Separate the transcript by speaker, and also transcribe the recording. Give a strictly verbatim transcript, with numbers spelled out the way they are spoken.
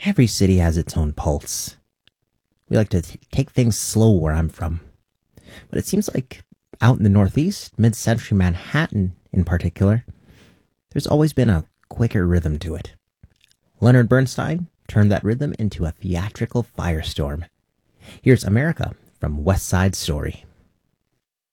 Speaker 1: Every city has its own pulse. We like to t- take things slow where I'm from. But it seems like out in the Northeast, mid-century Manhattan in particular, there's always been a quicker rhythm to it. Leonard Bernstein turned that rhythm into a theatrical firestorm. Here's America from West Side Story.